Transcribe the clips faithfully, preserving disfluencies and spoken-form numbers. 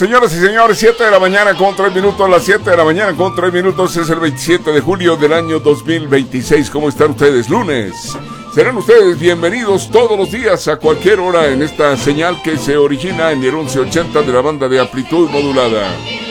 Señoras y señores, siete de la mañana con tres minutos, las siete de la mañana con tres minutos, es el veintisiete de julio del año dos mil veintiséis. ¿Cómo están ustedes? Lunes. Serán ustedes bienvenidos todos los días a cualquier hora en esta señal que se origina en el once ochenta de la banda de amplitud modulada.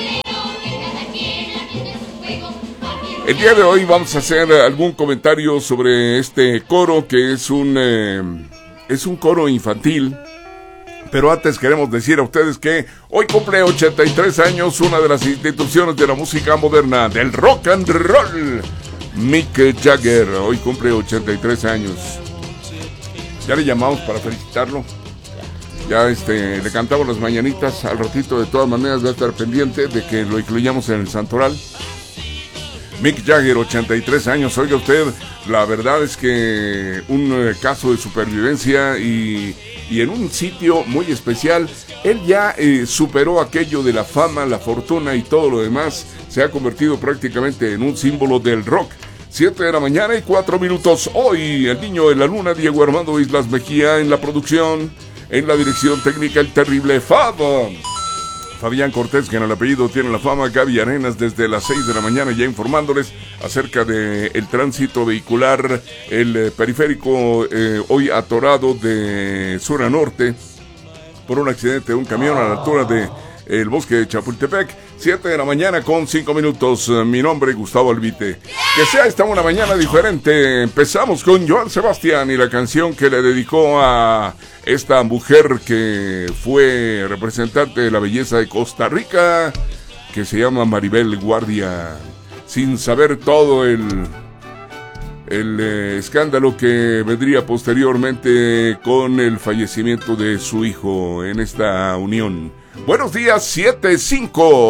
El día de hoy vamos a hacer algún comentario sobre este coro que es un, eh, es un coro infantil. Pero antes queremos decir a ustedes que hoy cumple ochenta y tres años una de las instituciones de la música moderna, del rock and roll, Mick Jagger. Hoy cumple ochenta y tres años. Ya le llamamos para felicitarlo. Ya este le cantamos las mañanitas. Al ratito de todas maneras va a estar pendiente de que lo incluyamos en el santoral. Mick Jagger, ochenta y tres años. Oiga usted, la verdad es que un eh, caso de supervivencia y... Y en un sitio muy especial. Él ya eh, superó aquello de la fama, la fortuna y todo lo demás. Se ha convertido prácticamente en un símbolo del rock. siete de la mañana y cuatro minutos. Hoy el niño de la luna, Diego Armando Islas Mejía en la producción. En la dirección técnica, el terrible Fado. Fabián Cortés, que en el apellido tiene la fama. Gaby Arenas desde las seis de la mañana ya informándoles acerca del tránsito vehicular, el eh, periférico eh, hoy atorado de sur a norte por un accidente de un camión a la altura de el bosque de Chapultepec. Siete de la mañana con cinco minutos. Mi nombre, Gustavo Albite. Que sea esta una mañana diferente. Empezamos con Joan Sebastián y la canción que le dedicó a esta mujer que fue representante de la belleza de Costa Rica, que se llama Maribel Guardia, sin saber todo el el eh, escándalo que vendría posteriormente con el fallecimiento de su hijo en esta unión. Buenos días, siete cinco.